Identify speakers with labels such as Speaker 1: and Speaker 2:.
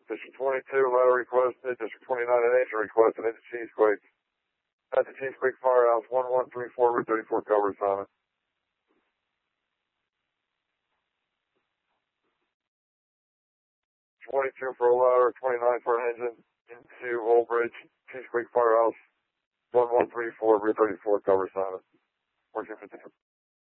Speaker 1: District 22, letter requested. District 29 and H requested into Cheesequake. At the Cheesequake Firehouse, 1134 Route 34 covers on it. 22 for a ladder, 29 for an engine into Old Bridge, Cheesequake Firehouse, 1134 Route 34 covers on it. 1452.